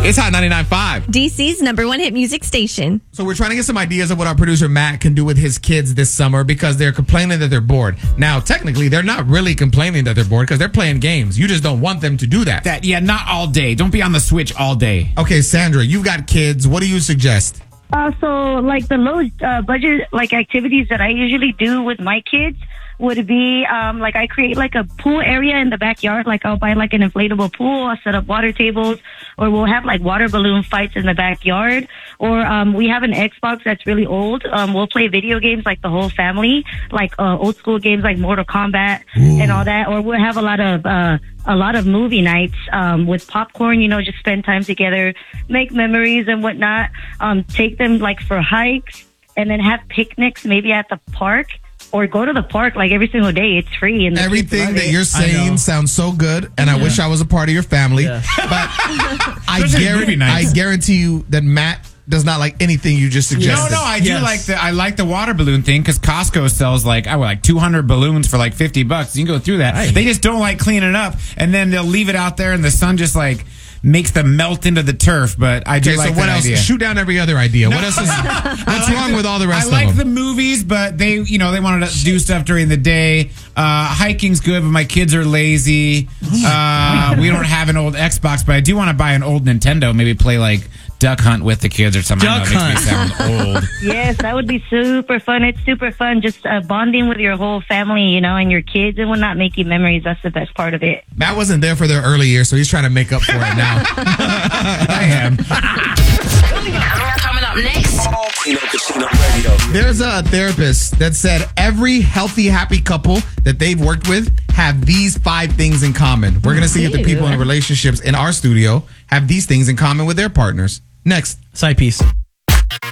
It's Hot 99.5. DC's #1 hit music station. So we're trying to get some ideas of what our producer Matt can do with his kids this summer because they're complaining that they're bored. Now, technically, they're not really complaining that they're bored because they're playing games. You just don't want them to do that. Not all day. Don't be on the Switch all day. Okay, Sandra, you've got kids. What do you suggest? So like the low budget like activities that I usually do with my kids would be like I create like a pool area in the backyard. Like I'll buy like an inflatable pool, I'll set up water tables, or we'll have like water balloon fights in the backyard. Or we have an Xbox that's really old. We'll play video games like the whole family, like old school games like Mortal Kombat and all that. Or we'll have a lot of movie nights with popcorn, just spend time together, make memories and whatnot. Take them like for hikes and then have picnics maybe at the park. Or go to the park like every single day. It's free. And everything that you're saying sounds so good, and I wish I was a part of your family. Yeah. But I guarantee you that Matt does not like anything you just suggested. No, I do I like the water balloon thing because Costco sells like 200 balloons for like $50. You can go through that. Right. They just don't like cleaning it up, and then they'll leave it out there, and the sun just like makes them melt into the turf. But I do like so what that else? idea. Shoot down every other idea. What else is what's wrong with all the rest of them? I like the movies, but they wanted to do stuff during the day. Hiking's good, but my kids are lazy. We don't have an old Xbox, but I do want to buy an old Nintendo. Maybe play like Duck Hunt with the kids or something. Duck Hunt. Makes me sound old. Yes, that would be super fun. It's super fun just bonding with your whole family, and your kids and whatnot, making memories. That's the best part of it. Matt wasn't there for their early years, so he's trying to make up for it now. I am. Coming up next. Tino Casino Radio. There's a therapist that said every healthy, happy couple that they've worked with have these 5 things in common. We're going to see if the people in relationships in our studio have these things in common with their partners. Next. Side piece.